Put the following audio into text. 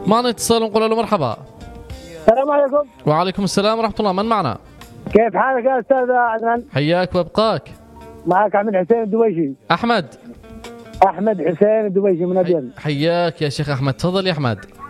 معنا اتصال ونقول له مرحبا. السلام عليكم. وعليكم السلام ورحمة الله. من معنا؟ كيف حالك يا أستاذ عدنان؟ حياك وابقاك. معك أحمد حسين الدويشي. أحمد حسين الدويشي من أبيض. حياك يا شيخ أحمد، تفضل يا أحمد.